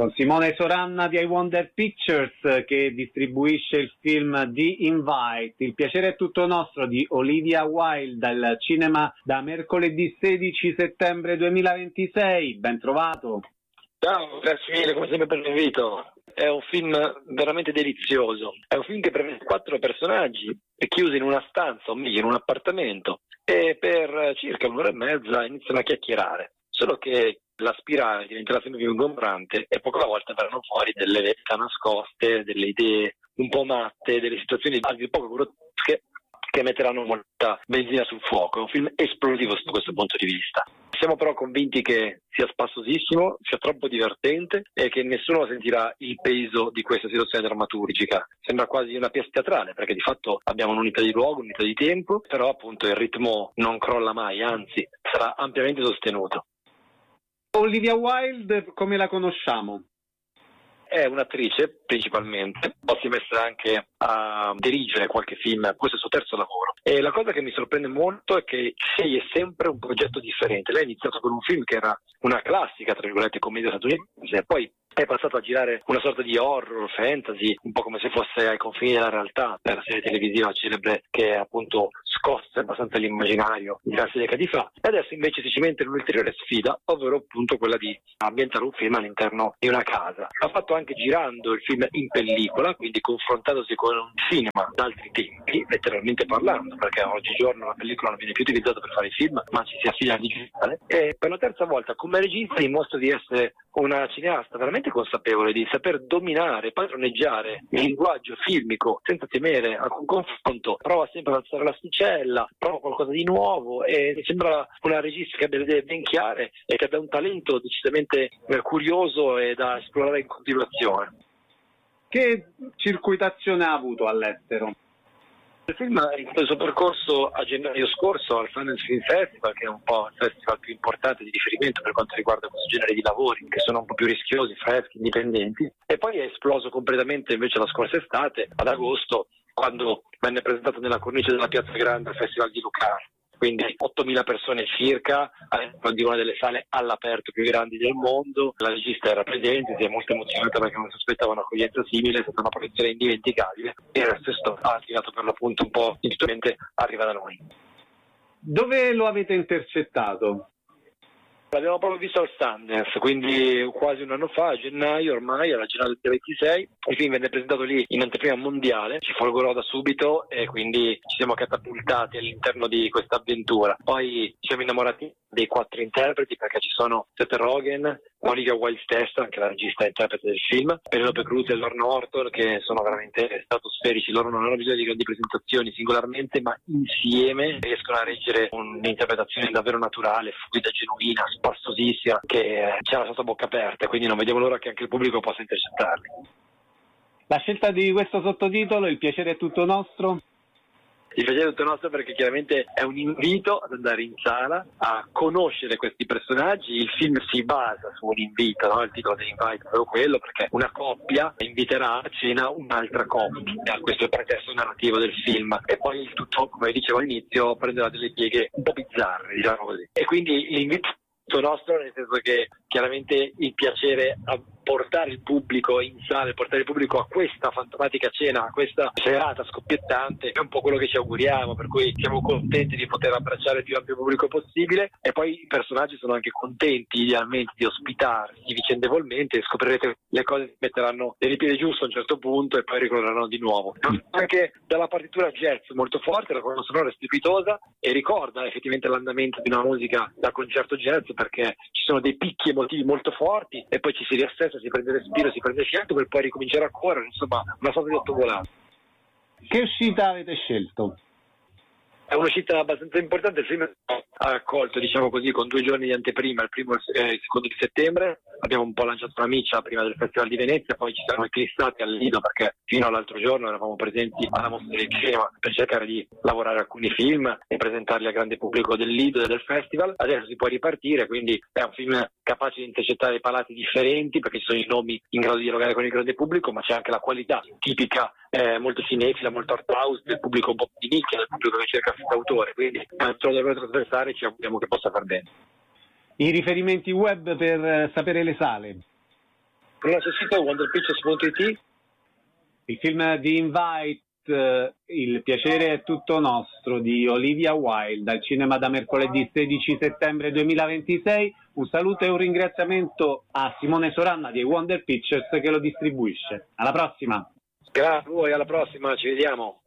con Simone Soranna di I Wonder Pictures che distribuisce il film The Invite. Il piacere è tutto nostro di Olivia Wilde al cinema da mercoledì 16 settembre 2026. Ben trovato. Ciao, grazie mille come sempre per l'invito. È un film veramente delizioso. È un film che prevede 4 personaggi chiusi in una stanza, o meglio in un appartamento, e per circa un'ora e mezza iniziano a chiacchierare. Solo che la spirale diventerà sempre più ingombrante e poco alla volta verranno fuori delle verità nascoste, delle idee un po' matte, delle situazioni a dir poco grottesche che metteranno molta benzina sul fuoco. È un film esplosivo sotto questo punto di vista. Siamo però convinti che sia spassosissimo, sia troppo divertente e che nessuno sentirà il peso di questa situazione drammaturgica. Sembra quasi una pièce teatrale, perché di fatto abbiamo un'unità di luogo, un'unità di tempo, però appunto il ritmo non crolla mai, anzi sarà ampiamente sostenuto. Olivia Wilde, come la conosciamo? È un'attrice principalmente, poi si è messa anche a dirigere qualche film, questo è il suo terzo lavoro. E la cosa che mi sorprende molto è che sceglie sempre un progetto differente. Lei ha iniziato con un film che era una classica, tra virgolette, commedia statunitense, e poi è passato a girare una sorta di horror, fantasy, un po' come se fosse ai confini della realtà, per la serie televisiva celebre che appunto scosse abbastanza l'immaginario diverse decadi fa. E adesso invece si cimenta in un'ulteriore sfida, ovvero appunto quella di ambientare un film all'interno di una casa. L'ha fatto anche girando il film in pellicola, quindi confrontandosi con un cinema d'altri tempi, letteralmente parlando, perché oggigiorno la pellicola non viene più utilizzata per fare i film, ma ci si affida al digitale. E per la terza volta come regista dimostra di essere una cineasta veramente consapevole di saper dominare, padroneggiare il linguaggio filmico senza temere alcun confronto, prova sempre ad alzare l'asticella, prova qualcosa di nuovo e mi sembra una regista che abbia le idee ben chiare e che abbia un talento decisamente curioso e da esplorare in continuazione. Che circuitazione ha avuto all'estero? Il film ha iniziato il suo percorso a gennaio scorso al Sundance Film Festival, che è un po' il festival più importante di riferimento per quanto riguarda questo genere di lavori, che sono un po' più rischiosi, freschi, indipendenti, e poi è esploso completamente invece la scorsa estate, ad agosto, quando venne presentato nella cornice della Piazza Grande al Festival di Locarno. Quindi 8.000 persone circa, di una delle sale all'aperto più grandi del mondo. La regista era presente, si è molto emozionata perché non si aspettava un'accoglienza simile, è stata una proiezione indimenticabile e il resto ha tirato per l'appunto un po' intuitivamente arriva da noi. Dove lo avete intercettato? L'abbiamo proprio visto al Sundance, quindi quasi un anno fa, a gennaio ormai, alla Gennaio del 26, il film venne presentato lì in anteprima mondiale, ci folgorò da subito e quindi ci siamo catapultati all'interno di questa avventura. Poi ci siamo innamorati dei 4 interpreti perché ci sono Seth Rogen, Olivia Wilde stessa, anche la regista e interprete del film, Penelope Cruz e Lorna Orton, che sono veramente stratosferici. Loro non hanno bisogno di grandi presentazioni singolarmente, ma insieme riescono a reggere un'interpretazione davvero naturale, fluida, genuina, spastosissima, che ci ha lasciato a bocca aperta, quindi non vediamo l'ora che anche il pubblico possa intercettarli. La scelta di questo sottotitolo, Il piacere è tutto nostro? Il piacere è tutto nostro perché chiaramente è un invito ad andare in sala a conoscere questi personaggi. Il film si basa su un invito, no? Il titolo dell'invito è proprio quello, perché una coppia inviterà a cena un'altra coppia. Questo è il pretesto narrativo del film e poi il tutto, come dicevo all'inizio, prenderà delle pieghe un po' bizzarre, diciamo così. E quindi l'invito nostro, nel senso che chiaramente il piacere a portare il pubblico in sala, portare il pubblico a questa fantomatica cena, a questa serata scoppiettante, è un po' quello che ci auguriamo, per cui siamo contenti di poter abbracciare il più ampio pubblico possibile e poi i personaggi sono anche contenti idealmente di ospitarsi vicendevolmente e scoprirete le cose che metteranno nel piede giusto a un certo punto e poi ricorreranno di nuovo. Anche dalla partitura jazz molto forte, la colonna sonora è strepitosa e ricorda effettivamente l'andamento di una musica da concerto jazz, perché ci sono dei picchi emotivi molto forti e poi ci si riassessa, si prende respiro, si prende fiato per poi ricominciare a correre, insomma una sorta di ottovolante. Che uscita avete scelto? È un'uscita abbastanza importante, il film ha accolto, diciamo così, con 2 giorni di anteprima, il primo e il secondo di settembre. Abbiamo un po' lanciato una miccia prima del Festival di Venezia, poi ci siamo eclissati al Lido perché fino all'altro giorno eravamo presenti alla Mostra del Cinema per cercare di lavorare alcuni film e presentarli al grande pubblico del Lido e del Festival. Adesso si può ripartire, quindi è un film capace di intercettare i palati differenti perché ci sono i nomi in grado di dialogare con il grande pubblico, ma c'è anche la qualità tipica molto cinefila, molto art house del pubblico un po' di nicchia, del pubblico che cerca film d'autore, quindi è un solo da trasversare, ci auguriamo che possa far bene. I riferimenti web per sapere le sale? Il nostro sito wonderpictures.it. Il film di Invite, Il piacere è tutto nostro, di Olivia Wilde, al cinema da mercoledì 16 settembre 2026. Un saluto e un ringraziamento a Simone Soranna di Wonder Pictures che lo distribuisce. Alla prossima! Grazie a voi, alla prossima, ci vediamo.